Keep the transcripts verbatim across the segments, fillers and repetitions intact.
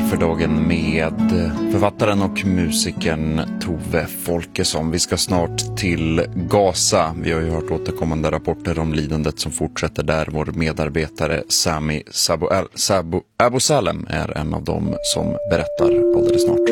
för dagen med författaren och musikern Tove Folkesson. Vi ska snart till Gaza. Vi har ju hört återkommande rapporter om lidandet som fortsätter där. Vår medarbetare Sami Sabu, Sabu, Abu Salem är en av dem som berättar alldeles snart.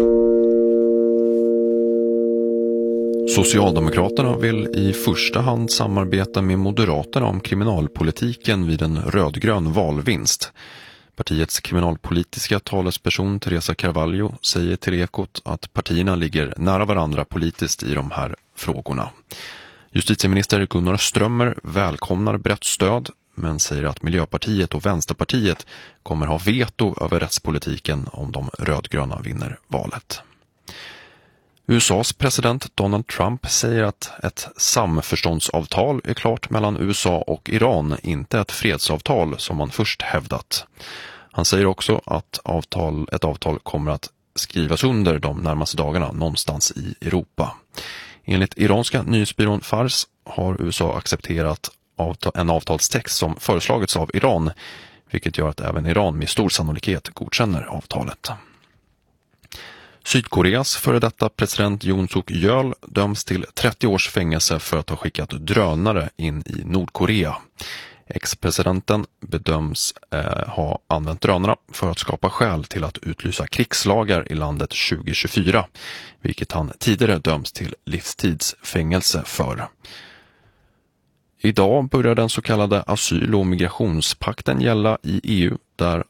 Socialdemokraterna vill i första hand samarbeta med Moderaterna om kriminalpolitiken vid en rödgrön valvinst. Partiets kriminalpolitiska talesperson Teresa Carvalho säger till Ekot att partierna ligger nära varandra politiskt i de här frågorna. Justitieminister Gunnar Strömmer välkomnar brett stöd men säger att Miljöpartiet och Vänsterpartiet kommer ha veto över rättspolitiken om de rödgröna vinner valet. U S A:s president Donald Trump säger att ett samförståndsavtal är klart mellan U S A och Iran, inte ett fredsavtal som man först hävdat. Han säger också att avtal, ett avtal kommer att skrivas under de närmaste dagarna någonstans i Europa. Enligt iranska nyhetsbyrån Fars har U S A accepterat en avtalstext som föreslagits av Iran, vilket gör att även Iran med stor sannolikhet godkänner avtalet. Sydkoreas före detta president Yoon Suk-yeol döms till trettio års fängelse för att ha skickat drönare in i Nordkorea. Ex-presidenten bedöms eh, ha använt drönarna för att skapa skäl till att utlysa krigslagar i landet tjugo tjugofyra, vilket han tidigare döms till livstidsfängelse för. Idag börjar den så kallade asyl- och migrationspakten gälla i E U, där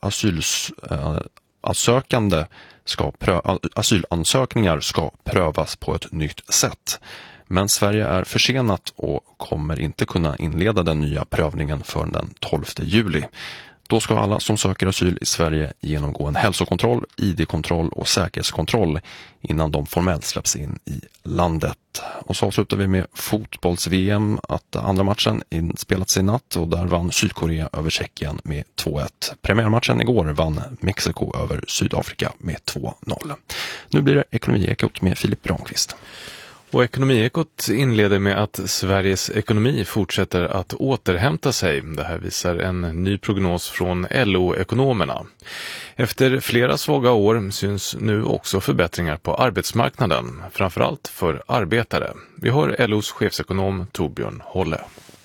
asylansökande eh, Ska prö- asylansökningar ska prövas på ett nytt sätt. Men Sverige är försenat och kommer inte kunna inleda den nya prövningen förrän den tolfte juli. Då ska alla som söker asyl i Sverige genomgå en hälsokontroll, I D-kontroll och säkerhetskontroll innan de formellt släpps in i landet. Och så avslutar vi med fotbolls-V M, att andra matchen inspelats i natt och där vann Sydkorea över Tjeckien med två ett. Premiärmatchen igår vann Mexiko över Sydafrika med två noll. Nu blir det Ekonomiekot med Filip Ramqvist. Och Ekonomiekot inleder med att Sveriges ekonomi fortsätter att återhämta sig. Det här visar en ny prognos från L O-ekonomerna. Efter flera svaga år syns nu också förbättringar på arbetsmarknaden, framförallt för arbetare. Vi har L O:s chefsekonom Torbjörn Holle.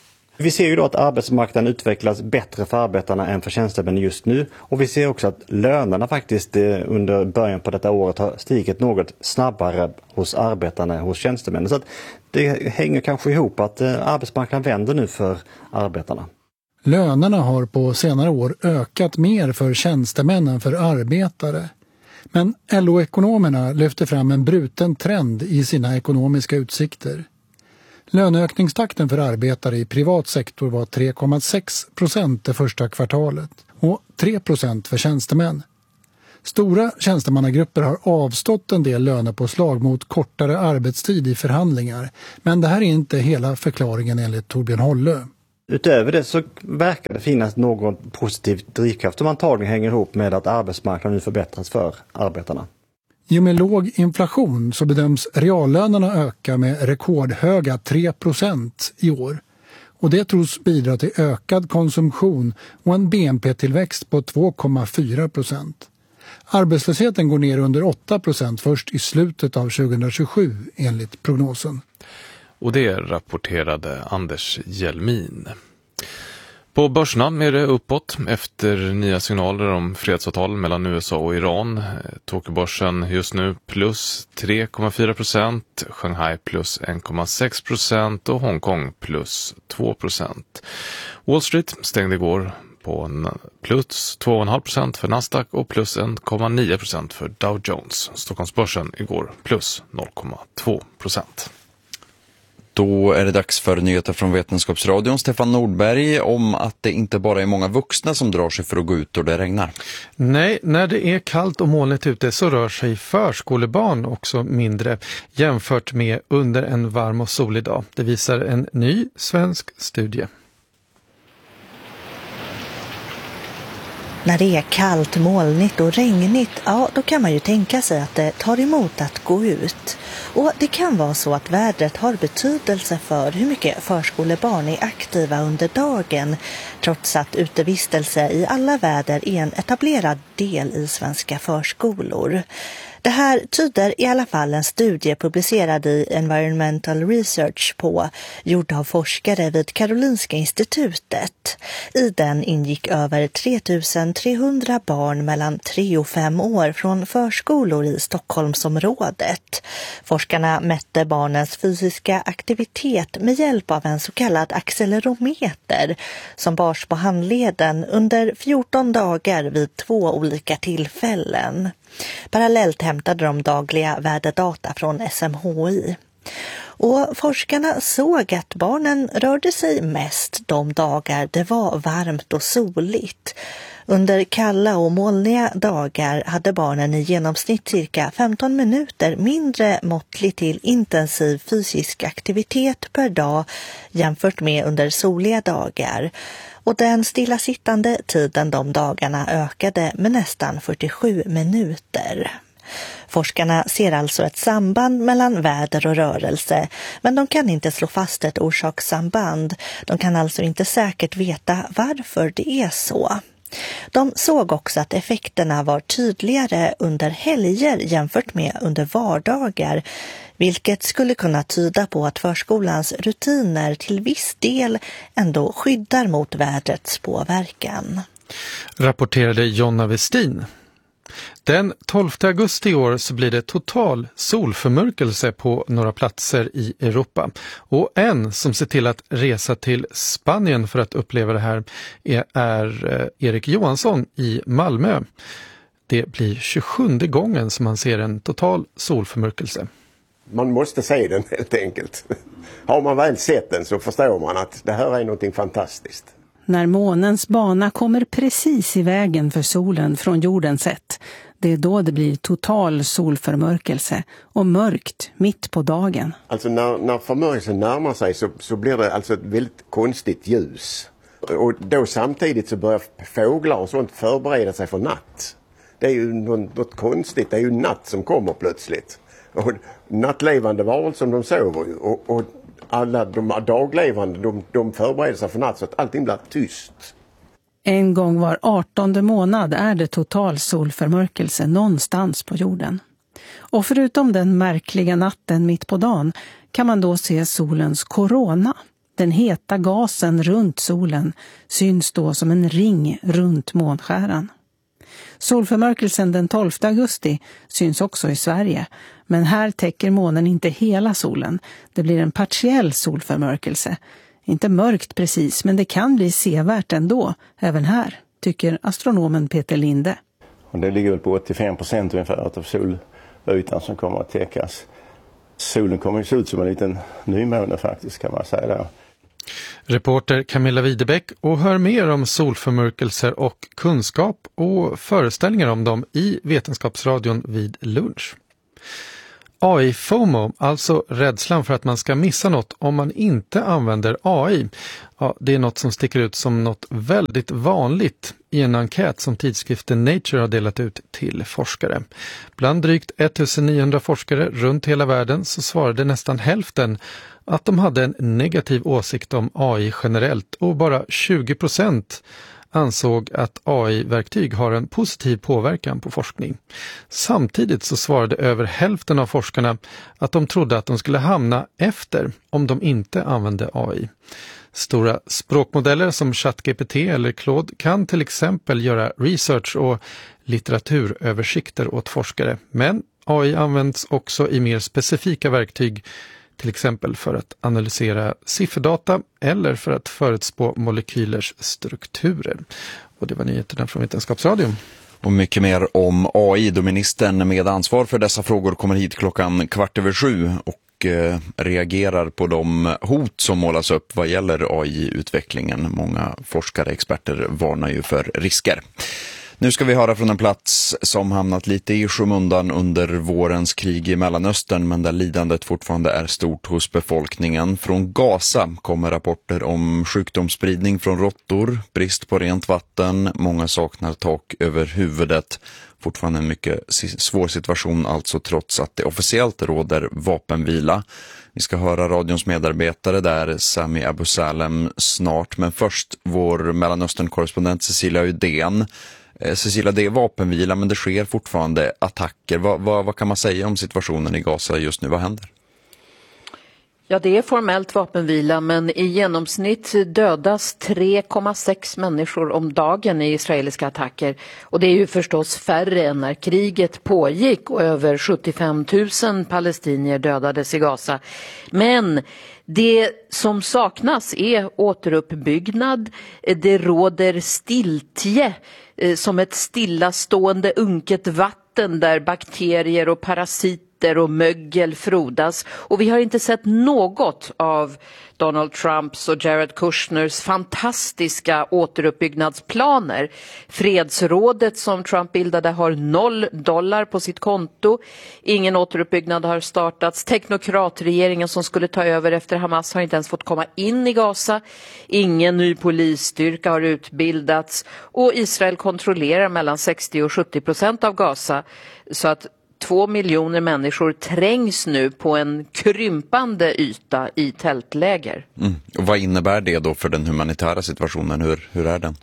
Vi ser ju då att arbetsmarknaden utvecklas bättre för arbetarna än för tjänstemän just nu. Och vi ser också att lönerna faktiskt under början på detta året har stigit något snabbare hos arbetarna än hos tjänstemännen. Så att det hänger kanske ihop att arbetsmarknaden vänder nu för arbetarna. Lönerna har på senare år ökat mer för tjänstemän än för arbetare. Men L O-ekonomerna lyfter fram en bruten trend i sina ekonomiska utsikter. Löneökningstakten för arbetare i privat sektor var tre komma sex procent det första kvartalet och tre procent för tjänstemän. Stora tjänstemannagrupper har avstått en del lönepåslag mot kortare arbetstid i förhandlingar, men det här är inte hela förklaringen enligt Torbjörn Holle. Utöver det så verkar det finnas någon positiv drivkraft som antagligen hänger ihop med att arbetsmarknaden nu förbättras för arbetarna. I och med låg inflation så bedöms reallönerna öka med rekordhöga tre procent i år. Och det tros bidra till ökad konsumtion och en B N P-tillväxt på två komma fyra procent. Arbetslösheten går ner under åtta procent först i slutet av tjugohundratjugosju enligt prognosen. Och det rapporterade Anders Hjelmin. På börserna är det uppåt efter nya signaler om fredsavtal mellan U S A och Iran. Tokyobörsen just nu plus tre komma fyra procent, Shanghai plus en komma sex procent och Hongkong plus två procent. Wall Street stängde igår på plus två komma fem procent för Nasdaq och plus en komma nio procent för Dow Jones. Stockholmsbörsen igår plus noll komma två procent. Då är det dags för nyheter från Vetenskapsradion. Stefan Nordberg om att det inte bara är många vuxna som drar sig för att gå ut och det regnar. Nej, när det är kallt och molnigt ute så rör sig förskolebarn också mindre jämfört med under en varm och solig dag. Det visar en ny svensk studie. När det är kallt, molnigt och regnigt, ja då kan man ju tänka sig att det tar emot att gå ut. Och det kan vara så att vädret har betydelse för hur mycket förskolebarn är aktiva under dagen, trots att utevistelse i alla väder är en etablerad del i svenska förskolor. Det här tyder i alla fall en studie publicerad i Environmental Research på, gjord av forskare vid Karolinska institutet. I den ingick över tre tusen trehundra barn mellan tre och fem år från förskolor i Stockholmsområdet. Forskarna mätte barnens fysiska aktivitet med hjälp av en så kallad accelerometer som bars på handleden under fjorton dagar vid två olika tillfällen. Parallellt hämtade de dagliga väderdata från S M H I. Och forskarna såg att barnen rörde sig mest de dagar det var varmt och soligt. Under kalla och molniga dagar hade barnen i genomsnitt cirka femton minuter mindre måttlig till intensiv fysisk aktivitet per dag jämfört med under soliga dagar. Och den stillasittande tiden de dagarna ökade med nästan fyrtiosju minuter. Forskarna ser alltså ett samband mellan väder och rörelse, men de kan inte slå fast ett orsakssamband. De kan alltså inte säkert veta varför det är så. De såg också att effekterna var tydligare under helger jämfört med under vardagar, vilket skulle kunna tyda på att förskolans rutiner till viss del ändå skyddar mot vädrets påverkan. Rapporterade Jonna Westin. Den tolfte augusti i år så blir det total solförmörkelse på några platser i Europa. Och en som ser till att resa till Spanien för att uppleva det här är, är Erik Johansson i Malmö. Det blir tjugosjunde gången som man ser en total solförmörkelse. Man måste se den helt enkelt. Har man väl sett den så förstår man att det här är någonting fantastiskt. När månens bana kommer precis i vägen för solen från jordens sätt, det är då det blir total solförmörkelse och mörkt mitt på dagen. Alltså när, när förmörkelsen närmar sig så, så blir det alltså ett väldigt konstigt ljus. Och då samtidigt så börjar fåglar och sånt förbereda sig för natt. Det är ju något, något konstigt, det är ju natt som kommer plötsligt. Och nattlevande varelser de sover ju och, och alla de daglevande de, de förbereder sig för natt så att allting blir tyst. En gång var artonde månad är det total solförmörkelse någonstans på jorden. Och förutom den märkliga natten mitt på dagen kan man då se solens korona. Den heta gasen runt solen syns då som en ring runt månskäran. Solförmörkelsen den tolfte augusti syns också i Sverige, men här täcker månen inte hela solen. Det blir en partiell solförmörkelse. Inte mörkt precis, men det kan bli sevärt ändå, även här, tycker astronomen Peter Linde. Och det ligger väl på åttiofem procent ungefär av solytan som kommer att täckas. Solen kommer ju se ut som en liten nymåne faktiskt, kan man säga där. Reporter Camilla Widebäck, och hör mer om solförmörkelser och kunskap och föreställningar om dem i Vetenskapsradion vid lunch. A I-FOMO, alltså rädslan för att man ska missa något om man inte använder A I. Ja, det är något som sticker ut som något väldigt vanligt i en enkät som tidskriften Nature har delat ut till forskare. Bland drygt ettusen forskare runt hela världen så svarade nästan hälften att de hade en negativ åsikt om A I generellt, och bara tjugo procent ansåg att A I-verktyg har en positiv påverkan på forskning. Samtidigt så svarade över hälften av forskarna att de trodde att de skulle hamna efter om de inte använde A I. Stora språkmodeller som ChatGPT eller Claude kan till exempel göra research och litteraturöversikter åt forskare, men A I används också i mer specifika verktyg, till exempel för att analysera sifferdata eller för att förutspå molekylers strukturer. Och det var nyheterna från Vetenskapsradion. Och mycket mer om A I, då ministern med ansvar för dessa frågor kommer hit klockan kvart över sju och eh, reagerar på de hot som målas upp vad gäller A I-utvecklingen. Många forskare och experter varnar ju för risker. Nu ska vi höra från en plats som hamnat lite i skymundan under vårens krig i Mellanöstern, men där lidandet fortfarande är stort hos befolkningen. Från Gaza kommer rapporter om sjukdomsspridning från råttor, brist på rent vatten, många saknar tak över huvudet. Fortfarande en mycket svår situation, alltså trots att det officiellt råder vapenvila. Vi ska höra radions medarbetare där, Sami Abu Salem, snart. Men först vår Mellanöstern-korrespondent Cecilia Udén. Eh, Cecilia, det är vapenvila men det sker fortfarande attacker. Vad, vad, vad kan man säga om situationen i Gaza just nu? Vad händer? Ja, det är formellt vapenvila, men i genomsnitt dödas tre komma sex människor om dagen i israeliska attacker. Och det är ju förstås färre än när kriget pågick och över sjuttiofem tusen palestinier dödades i Gaza. Men det som saknas är återuppbyggnad. Det råder stiltje som ett stillastående unket vatten där bakterier och parasiter och mögel frodas, och vi har inte sett något av Donald Trumps och Jared Kushners fantastiska återuppbyggnadsplaner. Fredsrådet som Trump bildade har noll dollar på sitt konto. Ingen återuppbyggnad har startats. Teknokratregeringen som skulle ta över efter Hamas har inte ens fått komma in i Gaza. Ingen ny polisstyrka har utbildats, och Israel kontrollerar mellan sextio och sjuttio procent av Gaza, så att Två miljoner människor trängs nu på en krympande yta i tältläger. Mm. Och vad innebär det då för den humanitära situationen? Hur, hur är den?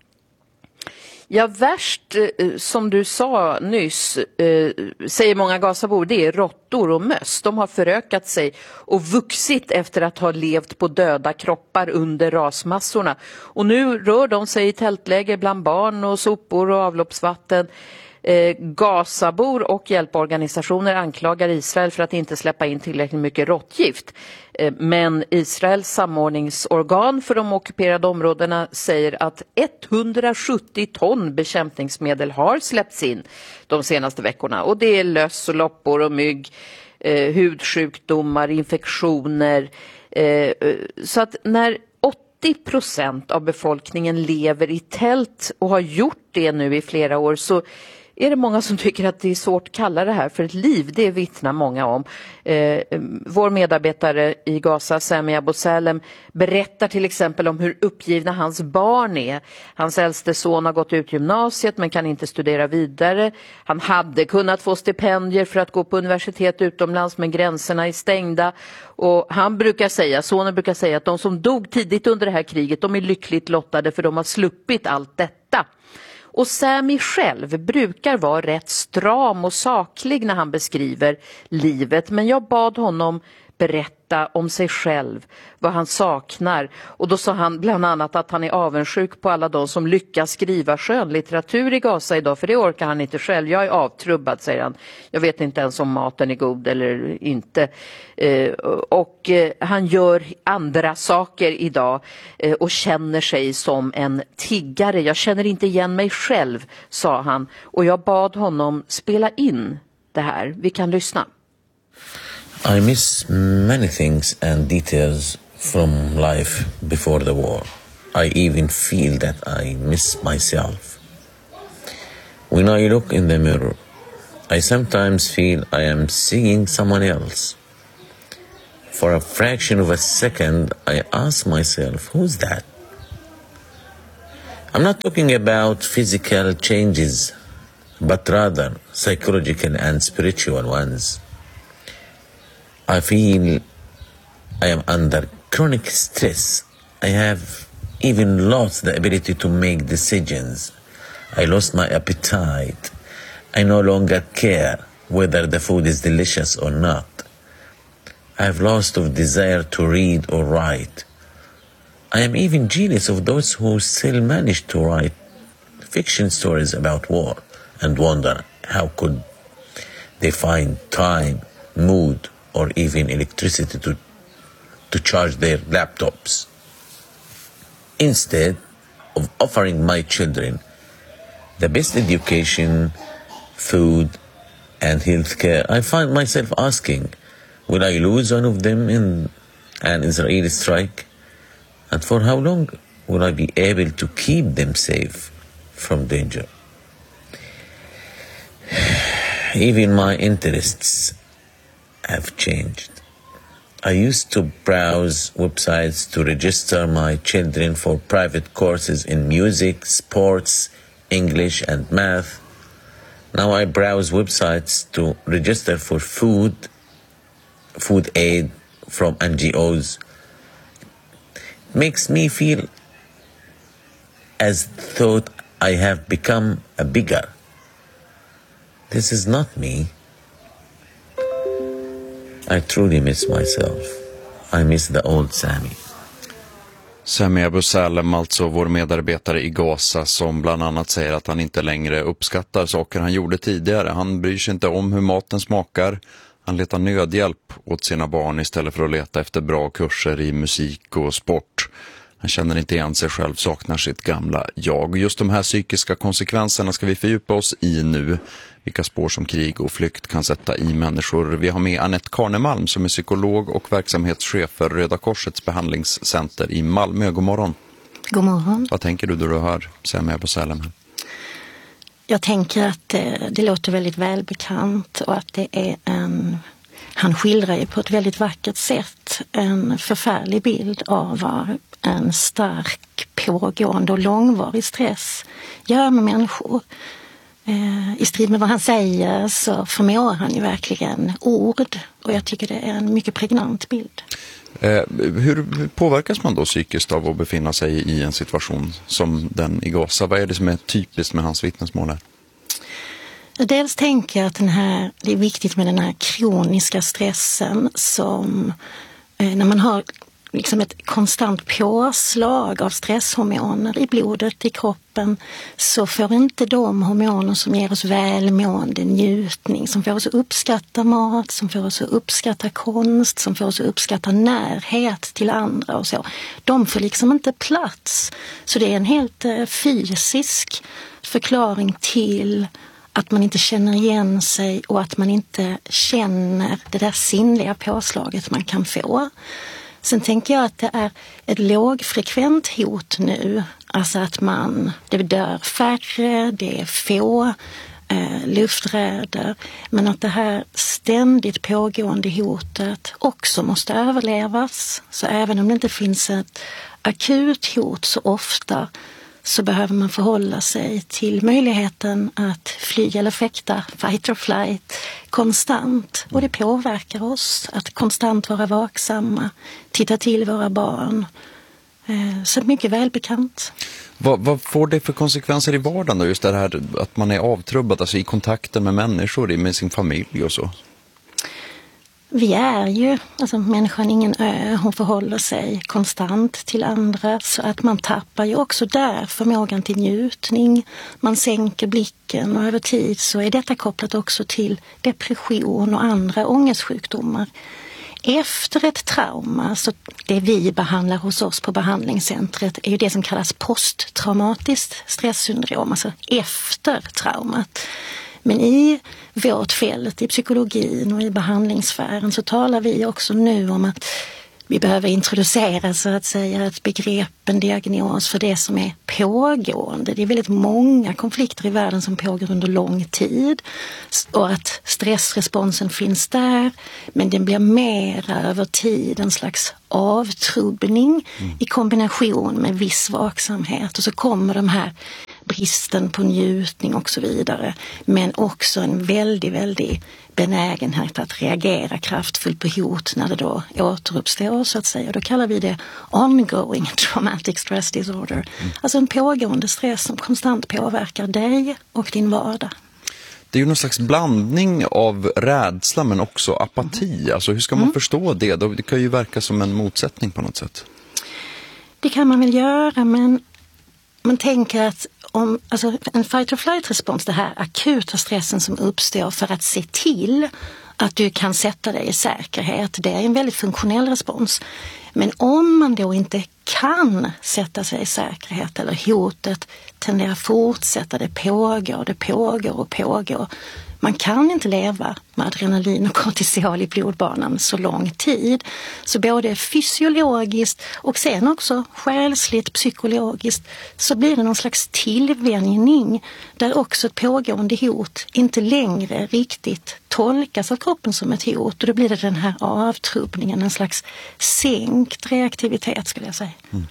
Ja, värst, som du sa nyss, eh, säger många Gazabor, det är råttor och möss. De har förökat sig och vuxit efter att ha levt på döda kroppar under rasmassorna. Och nu rör de sig i tältläger bland barn och sopor och avloppsvatten. Eh, Gazabor och hjälporganisationer anklagar Israel för att inte släppa in tillräckligt mycket råttgift. Eh, men Israels samordningsorgan för de ockuperade områdena säger att etthundrasjuttio ton bekämpningsmedel har släppts in de senaste veckorna. Och det är löss och loppor och mygg, eh, hudsjukdomar, infektioner. Eh, så att när åttio procent av befolkningen lever i tält och har gjort det nu i flera år, så är det många som tycker att det är svårt att kalla det här för ett liv. Det vittnar många om. Eh, vår medarbetare i Gaza, Sami Abu Salem, berättar till exempel om hur uppgivna hans barn är. Hans äldste son har gått ut gymnasiet men kan inte studera vidare. Han hade kunnat få stipendier för att gå på universitet utomlands, men gränserna är stängda. Och han brukar säga, sonen brukar säga att de som dog tidigt under det här kriget, de är lyckligt lottade för de har sluppit allt detta. Och Sami själv brukar vara rätt stram och saklig när han beskriver livet, men jag bad honom berätta om sig själv, vad han saknar. Och då sa han bland annat att han är avundsjuk på alla de som lyckas skriva skönlitteratur i Gaza idag, för det orkar han inte själv. Jag är avtrubbad, säger han. Jag vet inte ens om maten är god eller inte. Eh, och eh, han gör andra saker idag eh, och känner sig som en tiggare. Jag känner inte igen mig själv, sa han. Och jag bad honom spela in det här. Vi kan lyssna. I miss many things and details from life before the war. I even feel that I miss myself. When I look in the mirror, I sometimes feel I am seeing someone else. For a fraction of a second, I ask myself, who's that? I'm not talking about physical changes, but rather psychological and spiritual ones. I feel I am under chronic stress. I have even lost the ability to make decisions. I lost my appetite. I no longer care whether the food is delicious or not. I have lost the desire to read or write. I am even jealous of those who still manage to write fiction stories about war and wonder how could they find time, mood, or even electricity to, to charge their laptops. Instead of offering my children the best education, food, and healthcare, I find myself asking, will I lose one of them in an Israeli strike? And for how long will I be able to keep them safe from danger? Even my interests have changed. I used to browse websites to register my children for private courses in music, sports, English and math. Now I browse websites to register for food, food aid from N G Os. It makes me feel as though I have become a bigger. This is not me. I truly miss myself. I miss the old Sami. Sami Abu Salem, alltså vår medarbetare i Gaza, som bland annat säger att han inte längre uppskattar saker han gjorde tidigare. Han bryr sig inte om hur maten smakar. Han letar nödhjälp åt sina barn istället för att leta efter bra kurser i musik och sport. Han känner inte igen sig själv, saknar sitt gamla jag. Just de här psykiska konsekvenserna ska vi fördjupa oss i nu. Vilka spår som krig och flykt kan sätta i människor. Vi har med Annette Karnemalm som är psykolog och verksamhetschef för Röda Korsets behandlingscenter i Malmö. God morgon. God morgon. Vad tänker du då du hör Sami Abu Salem här? Jag tänker att det, det låter väldigt välbekant och att det är en... Han skildrar ju på ett väldigt vackert sätt en förfärlig bild av vad en stark, pågående och långvarig stress gör med människor. I strid med vad han säger så förmår han ju verkligen ord och jag tycker det är en mycket pregnant bild. Eh, hur påverkas man då psykiskt av att befinna sig i en situation som den i Gaza? Vad är det som är typiskt med hans vittnesmål här? Dels tänker jag att den här, det är viktigt med den här kroniska stressen som eh, när man har liksom ett konstant påslag av stresshormoner i blodet, i kroppen, så får inte de hormoner som ger oss välmående, njutning, som får oss att uppskatta mat, som får oss att uppskatta konst, som får oss att uppskatta närhet till andra och så. De får liksom inte plats. Så det är en helt eh, fysisk förklaring till att man inte känner igen sig och att man inte känner det där sinnliga påslaget man kan få. Sen tänker jag att det är ett lågfrekvent hot nu. Alltså att man, det dör färre, det är få eh, lufträder. Men att det här ständigt pågående hotet också måste överlevas. Så även om det inte finns ett akut hot så ofta så behöver man förhålla sig till möjligheten att fly eller fäkta, fight or flight, konstant. Och det påverkar oss att konstant vara vaksamma, titta till våra barn. Så mycket välbekant. Vad, vad får det för konsekvenser i vardagen då? Just det här att man är avtrubbad, alltså i kontakten med människor, med sin familj och så? Vi är ju, alltså människan ingen ö, hon förhåller sig konstant till andra så att man tappar ju också där förmågan till njutning. Man sänker blicken och över tid så är detta kopplat också till depression och andra ångestsjukdomar. Efter ett trauma, så det vi behandlar hos oss på behandlingscentret är ju det som kallas posttraumatiskt stresssyndrom, alltså efter traumat. Men i vårt fält, i psykologin och i behandlingssfären så talar vi också nu om att vi behöver introducera så att säga ett begrepp, en diagnos för det som är pågående. Det är väldigt många konflikter i världen som pågår under lång tid och att stressresponsen finns där men den blir mera över tid en slags avtrubbning mm. i kombination med viss vaksamhet och så kommer de här bristen på njutning och så vidare men också en väldigt, väldigt benägenhet att reagera kraftfullt på hot när det då återuppstår så att säga. Då kallar vi det ongoing traumatic stress disorder. Mm. Alltså en pågående stress som konstant påverkar dig och din vardag. Det är ju någon slags blandning av rädsla men också apati. Mm. Alltså hur ska man mm. förstå det? Det kan ju verka som en motsättning på något sätt. Det kan man väl göra men man tänker att om, alltså en fight or flight respons, det här akuta stressen som uppstår för att se till att du kan sätta dig i säkerhet, det är en väldigt funktionell respons. Men om man då inte kan sätta sig i säkerhet eller hotet tenderar att fortsätta, det pågår, det pågår och pågår. Man kan inte leva med adrenalin och kortisol i blodbanan så lång tid. Så både fysiologiskt och sen också själsligt, psykologiskt så blir det någon slags tillvänjning där också ett pågående hot inte längre riktigt tolkas av kroppen som ett hot. Och då blir det den här avtrubbningen, en slags sänkt reaktivitet skulle jag säga. Mm.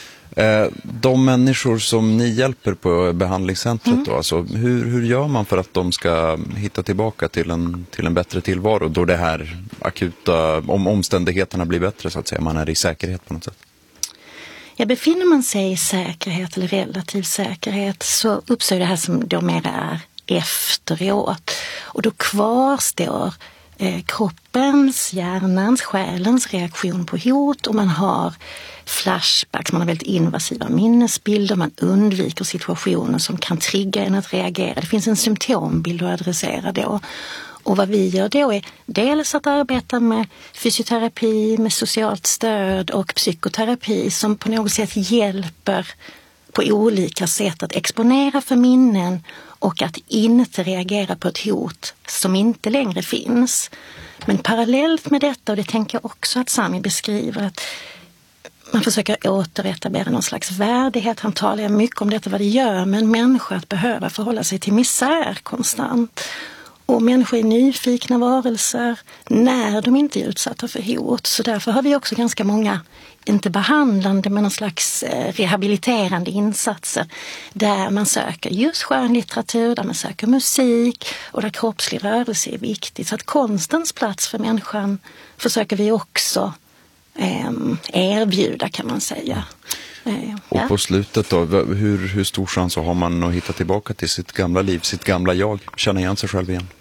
De människor som ni hjälper på behandlingscentret mm. då, alltså hur, hur gör man för att de ska hitta tillbaka till en, till en bättre tillvaro då det här akuta, om omständigheterna blir bättre så att säga, man är i säkerhet på något sätt? Ja, befinner man sig i säkerhet eller relativ säkerhet så uppstår det här som då mera är efteråt. Och då kvarstår eh, kroppens, hjärnans, själens reaktion på hot och man har flashbacks, man har väldigt invasiva minnesbilder, man undviker situationer som kan trigga en att reagera. Det finns en symptombild att adressera då. Och vad vi gör då är dels att arbeta med fysioterapi, med socialt stöd och psykoterapi som på något sätt hjälper på olika sätt att exponera för minnen och att inte reagera på ett hot som inte längre finns. Men parallellt med detta, och det tänker jag också att Sami beskriver, att man försöker återetablera någon slags värdighet. Han talar mycket om detta, vad det gör med en människa att behöva förhålla sig till misär konstant. Och människor är nyfikna varelser när de inte är utsatta för hot. Så därför har vi också ganska många, inte behandlande men någon slags rehabiliterande insatser där man söker just skönlitteratur, där man söker musik och där kroppslig rörelse är viktigt. Så att konstens plats för människan försöker vi också eh, erbjuda kan man säga. Eh, och ja. på slutet då, hur, hur stor chans har man att hitta tillbaka till sitt gamla liv, sitt gamla jag, känna igen sig själv igen?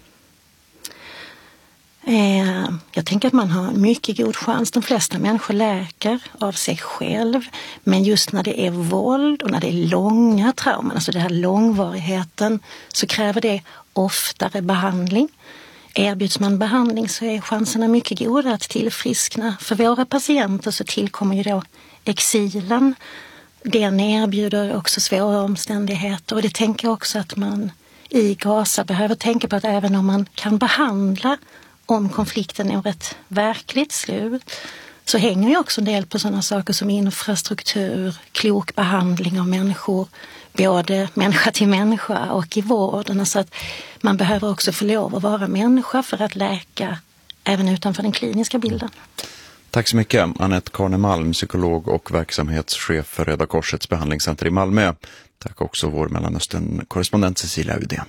Eh, jag tänker att man har mycket god chans. De flesta människor läker av sig själv. Men just när det är våld och när det är långa trauman, alltså den här långvarigheten, så kräver det oftare behandling. Erbjuds man behandling så är chanserna mycket goda att tillfriskna. För våra patienter så tillkommer ju då exilen. Den erbjuder också svåra omständigheter och det tänker jag också att man i Gaza behöver tänka på att även om man kan behandla om konflikten når ett verkligt slut så hänger ju också en del på sådana saker som infrastruktur, klok behandling av människor, både människa till människa och i vården. Så att man behöver också få lov att vara människa för att läka även utanför den kliniska bilden. Tack så mycket, Anette Karnemalm, psykolog och verksamhetschef för Röda Korsets behandlingscenter i Malmö. Tack också vår Mellanöstern-korrespondent Cecilia Udén.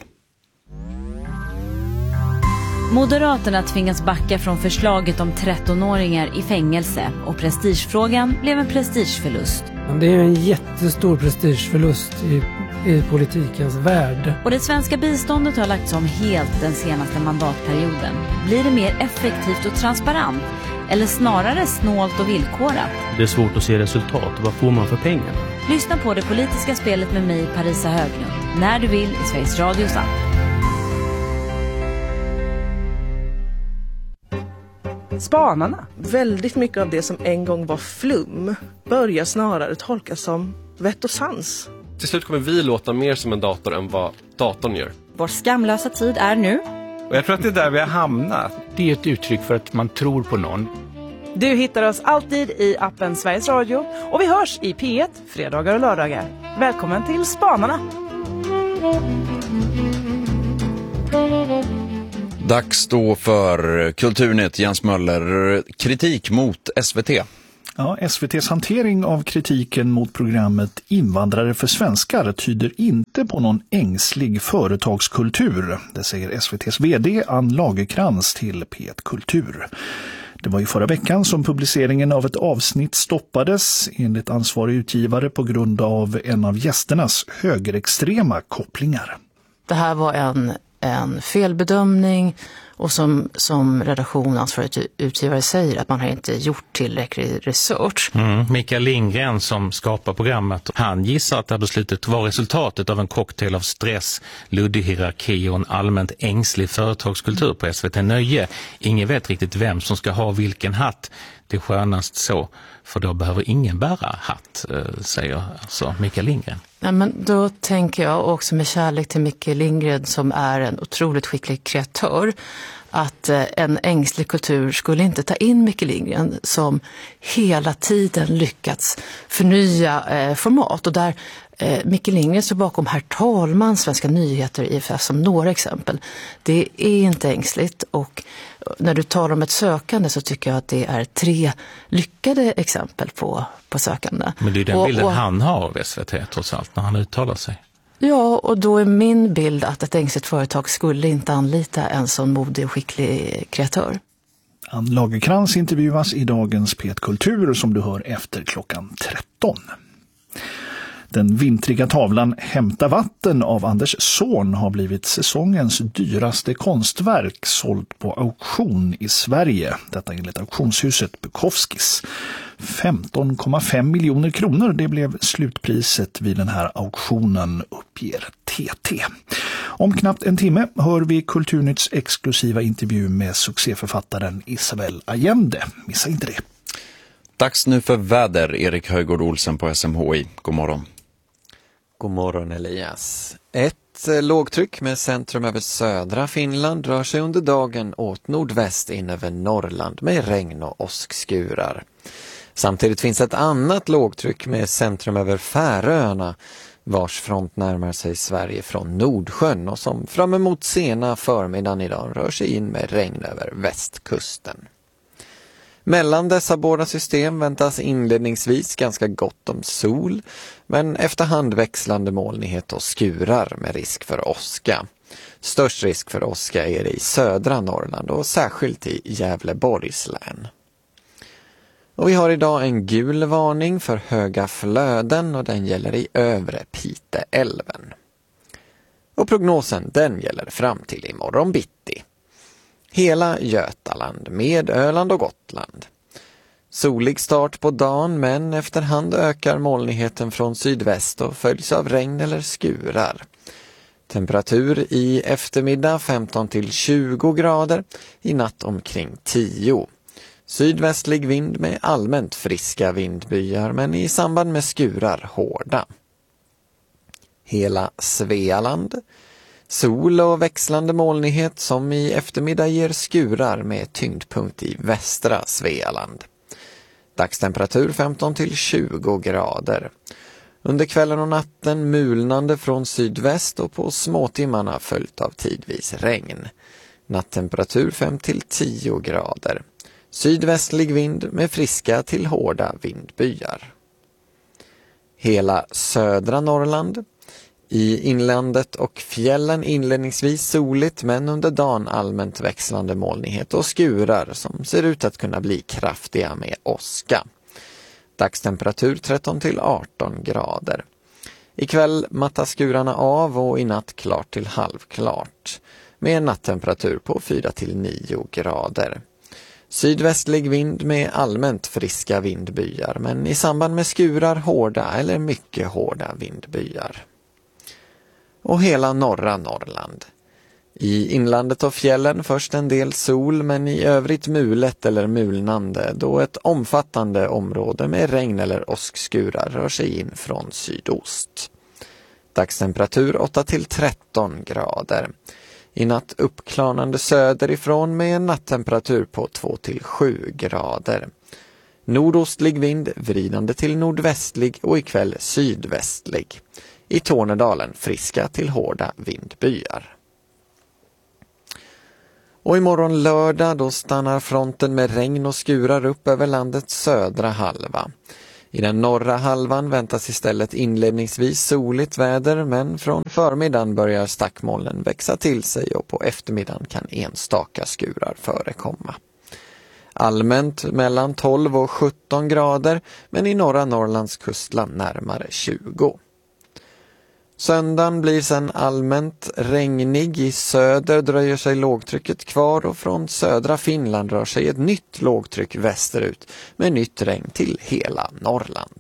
Moderaterna tvingas backa från förslaget om trettonåringar i fängelse och prestigefrågan blev en prestigeförlust. Det är en jättestor prestigeförlust i, i politikens värld. Och det svenska biståndet har lagts om helt den senaste mandatperioden. Blir det mer effektivt och transparent eller snarare snålt och villkorat? Det är svårt att se resultat. Vad får man för pengarna? Lyssna på det politiska spelet med mig, Parisa Höglund, när du vill i Sveriges Radios app. Spanarna. Väldigt mycket av det som en gång var flum börjar snarare tolkas som vett och sans. Till slut kommer vi låta mer som en dator än vad datorn gör. Vår skamlösa tid är nu. Och jag tror att det är där vi har hamnat. Det är ett uttryck för att man tror på någon. Du hittar oss alltid i appen Sveriges Radio och vi hörs i P ett fredagar och lördagar. Välkommen till Spanarna! Dags då för Kulturnytt. Jens Möller, kritik mot S V T. Ja, S V T:s hantering av kritiken mot programmet Invandrare för svenskar tyder inte på någon ängslig företagskultur. Det säger S V T:s vd Ann Lagerkrans till P ett Kultur. Det var i förra veckan som publiceringen av ett avsnitt stoppades enligt ansvarig utgivare på grund av en av gästernas högerextrema kopplingar. Det här var en en felbedömning och som, som redaktion ansvarig utgivare säger att man har inte gjort tillräcklig research. Mm. Mikael Lindgren som skapar programmet, han gissar att det här beslutet var resultatet av en cocktail av stress, luddig hierarki och en allmänt ängslig företagskultur på S V T Nöje. Ingen vet riktigt vem som ska ha vilken hatt. Det är skönast så, för då behöver ingen bära hatt, säger alltså Mikael Lindgren. Ja, men då tänker jag också med kärlek till Mikael Lindgren som är en otroligt skicklig kreatör att en ängslig kultur skulle inte ta in Mikael Lindgren som hela tiden lyckats förnya eh, format och där eh, Mikael Lindgren står bakom Herr talman, Svenska nyheter, I F S som några exempel. Det är inte ängsligt och när du talar om ett sökande så tycker jag att det är tre lyckade exempel på, på sökande. Men det är den och, bilden och, han har av S V T trots allt när han uttalar sig. Ja, och då är min bild att ett ängsligt företag skulle inte anlita en sån modig och skicklig kreatör. Ann Lagercrantz intervjuas i dagens P ett Kultur som du hör efter klockan tretton. Den vintriga tavlan Hämta vatten av Anders Zorn har blivit säsongens dyraste konstverk sålt på auktion i Sverige. Detta enligt auktionshuset Bukowskis. femton komma fem miljoner kronor, det blev slutpriset vid den här auktionen, uppger T T. Om knappt en timme hör vi Kulturnytts exklusiva intervju med succéförfattaren Isabel Allende. Missa inte det. Dags nu för väder, Erik Höjgård Olsen på S M H I. God morgon. God morgon Elias. Ett lågtryck med centrum över södra Finland rör sig under dagen åt nordväst in över Norrland med regn och åskskurar. Samtidigt finns ett annat lågtryck med centrum över Färöarna vars front närmar sig Sverige från Nordsjön och som fram emot sena förmiddagen idag rör sig in med regn över västkusten. Mellan dessa båda system väntas inledningsvis ganska gott om sol, men efterhand växlande molnighet och skurar med risk för åska. Störst risk för åska är det i södra Norrland och särskilt i Gävleborgs län. Och vi har idag en gul varning för höga flöden och den gäller i övre Piteälven. Och prognosen den gäller fram till imorgon bitti. Hela Götaland med Öland och Gotland. Solig start på dagen men efterhand ökar molnigheten från sydväst och följs av regn eller skurar. Temperatur i eftermiddag femton till tjugo grader, i natt omkring tio. Sydvästlig vind med allmänt friska vindbyar men i samband med skurar hårda. Hela Svealand. Sol och växlande molnighet som i eftermiddag ger skurar med tyngdpunkt i västra Svealand. Dagstemperatur femton till tjugo grader. Under kvällen och natten mulnande från sydväst och på småtimmarna följt av tidvis regn. Nattemperatur fem till tio grader. Sydvästlig vind med friska till hårda vindbyar. Hela södra Norrland. I inlandet och fjällen inledningsvis soligt men under dagen allmänt växlande molnighet och skurar som ser ut att kunna bli kraftiga med åska. Dagstemperatur tretton till arton grader. Ikväll mattas skurarna av och i natt klart till halvklart med en nattemperatur på fyra till nio grader. Sydvästlig vind med allmänt friska vindbyar men i samband med skurar hårda eller mycket hårda vindbyar. Och hela norra Norrland. I inlandet och fjällen först en del sol men i övrigt mulet eller mulnande då ett omfattande område med regn eller åskskurar rör sig in från sydost. Dagstemperatur åtta till tretton grader. I natt uppklarnande söderifrån med en nattemperatur på två till sju grader. Nordostlig vind vridande till nordvästlig och ikväll sydvästlig. I Tornedalen friska till hårda vindbyar. Och imorgon lördag då stannar fronten med regn och skurar upp över landets södra halva. I den norra halvan väntas istället inledningsvis soligt väder men från förmiddagen börjar stackmolnen växa till sig och på eftermiddagen kan enstaka skurar förekomma. Allmänt mellan tolv och sjutton grader men i norra Norrlands kustland närmare tjugo. Söndagen blir sedan allmänt regnig. I söder dröjer sig lågtrycket kvar och från södra Finland rör sig ett nytt lågtryck västerut med nytt regn till hela Norrland.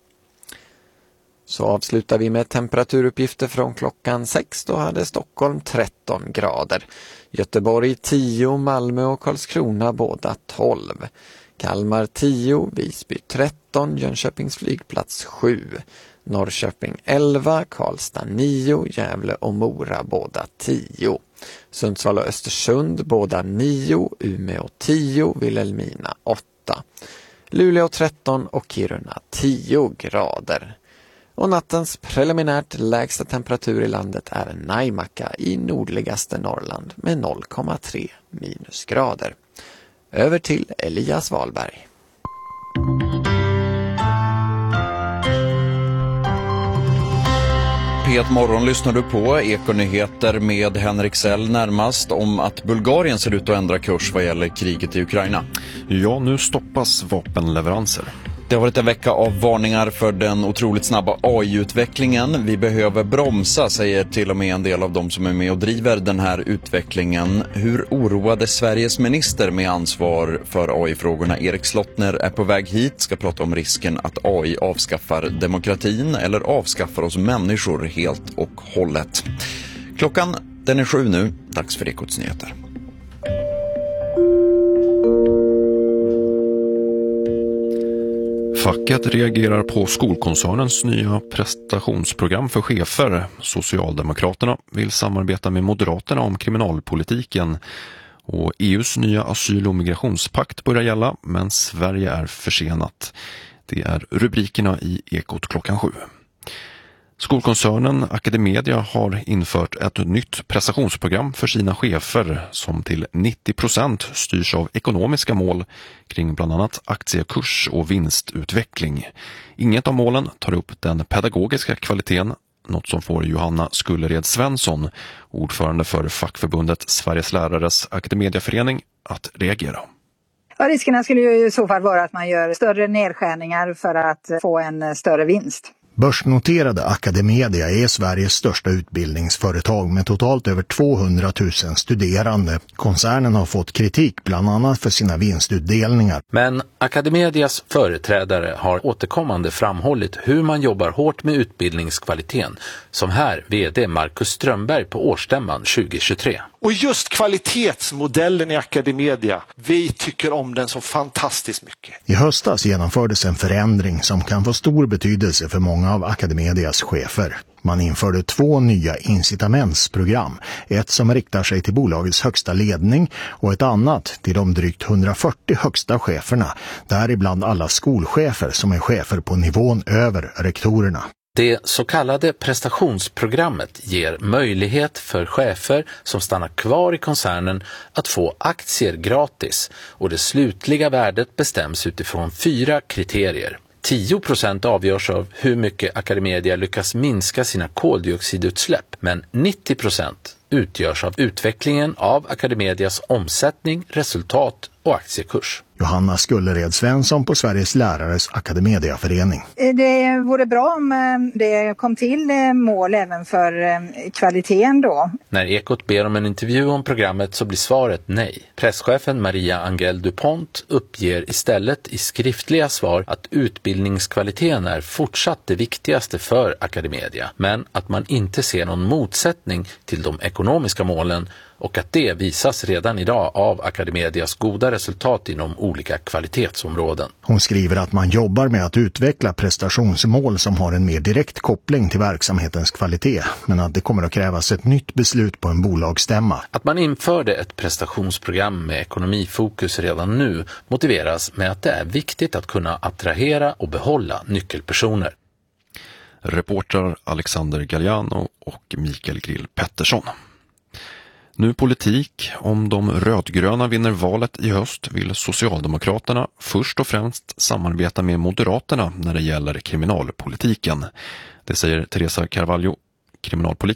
Så avslutar vi med temperaturuppgifter från klockan sex. Då hade Stockholm tretton grader. Göteborg tio, Malmö och Karlskrona båda tolv. Kalmar tio, Visby tretton, Jönköpings flygplats sju. Norrköping elva, Karlstad nio, Gävle och Mora båda tio. Sundsvall och Östersund båda nio, Umeå tio, Vilhelmina åtta. Luleå tretton och Kiruna tio grader. Och nattens preliminärt lägsta temperatur i landet är Naimakka i nordligaste Norrland med noll komma tre minusgrader. Över till Elias Wahlberg. P ett Morgon lyssnar du på. Ekonyheter med Henrik Sell närmast om att Bulgarien ser ut att ändra kurs vad gäller kriget i Ukraina. Ja, nu stoppas vapenleveranser. Det har varit en vecka av varningar för den otroligt snabba A I-utvecklingen. Vi behöver bromsa, säger till och med en del av de som är med och driver den här utvecklingen. Hur oroade Sveriges minister med ansvar för A I-frågorna Erik Slottner är på väg hit, ska prata om risken att A I avskaffar demokratin eller avskaffar oss människor helt och hållet. Klockan den är sju nu, dags för Ekots nyheter. Facket reagerar på skolkoncernens nya prestationsprogram för chefer. Socialdemokraterna vill samarbeta med Moderaterna om kriminalpolitiken. Och E U:s nya asyl- och migrationspakt börjar gälla, men Sverige är försenat. Det är rubrikerna i Ekot klockan sju. Skolkoncernen Academedia har infört ett nytt prestationsprogram för sina chefer som till nittio procent styrs av ekonomiska mål kring bland annat aktiekurs och vinstutveckling. Inget av målen tar upp den pedagogiska kvaliteten, något som får Johanna Skullered Svensson, ordförande för fackförbundet Sveriges lärares Academediaförening, att reagera. Ja, riskerna skulle ju i så fall vara att man gör större nedskärningar för att få en större vinst. Börsnoterade Academedia är Sveriges största utbildningsföretag med totalt över tvåhundratusen studerande. Koncernen har fått kritik bland annat för sina vinstutdelningar. Men Academedias företrädare har återkommande framhållit hur man jobbar hårt med utbildningskvaliteten, som här vd Marcus Strömberg på årsstämman tjugohundratjugotre. Och just kvalitetsmodellen i Academedia, vi tycker om den så fantastiskt mycket. I höstas genomfördes en förändring som kan få stor betydelse för många av Academedias chefer. Man införde två nya incitamentsprogram. Ett som riktar sig till bolagets högsta ledning och ett annat till de drygt hundrafyrtio högsta cheferna. Däribland alla skolchefer som är chefer på nivån över rektorerna. Det så kallade prestationsprogrammet ger möjlighet för chefer som stannar kvar i koncernen att få aktier gratis, och det slutliga värdet bestäms utifrån fyra kriterier. tio procent avgörs av hur mycket Academedia lyckas minska sina koldioxidutsläpp, men nittio procent utgörs av utvecklingen av Academedias omsättning, resultat och aktiekurs. Johanna Skullered Svensson på Sveriges lärares Academediaförening. Det vore bra om det kom till mål även för kvaliteten då. När Ekot ber om en intervju om programmet så blir svaret nej. Presschefen Maria Angel Dupont uppger istället i skriftliga svar att utbildningskvaliteten är fortsatt det viktigaste för Academedia, men att man inte ser någon motsättning till de ekonomiska målen och att det visas redan idag av Academedias goda resultat inom olika kvalitetsområden. Hon skriver att man jobbar med att utveckla prestationsmål som har en mer direkt koppling till verksamhetens kvalitet, men att det kommer att krävas ett nytt beslut på en bolagsstämma. Att man införde ett prestationsprogram med ekonomifokus redan nu motiveras med att det är viktigt att kunna attrahera och behålla nyckelpersoner. Reportrar Alexander Galliano och Mikael Grill Pettersson. Nu politik. Om de rödgröna vinner valet i höst vill Socialdemokraterna först och främst samarbeta med Moderaterna när det gäller kriminalpolitiken. Det säger Teresa Carvalho, kriminalpolitiker